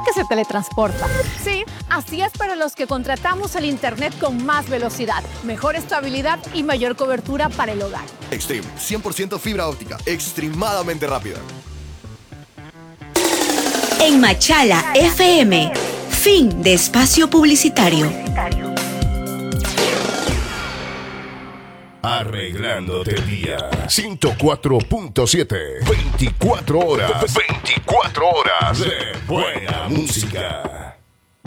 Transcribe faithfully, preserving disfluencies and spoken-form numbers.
que se teletransporta. Sí, así es para los que contratamos el internet con más velocidad, mejor estabilidad y mayor cobertura para el hogar. Extreme, cien por ciento fibra óptica, extremadamente rápida. En Machala F M, fin de espacio publicitario. Arreglándote el día. ciento cuatro punto siete. veinticuatro horas. veinticuatro horas de buena música.